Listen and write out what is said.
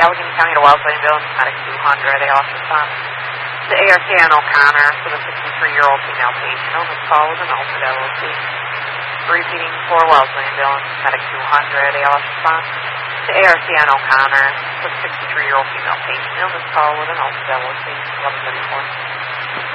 Allegheny County to Wellesley Ambulance, medic 200, ALS response. The ARCN O'Connor for the 63-year-old female patient on this call with an altered LOC. Repeating for Wellesley Ambulance, medic 200, ALS response. The ARCN O'Connor for the 63-year-old female patient on this call with an altered LOC, 1134.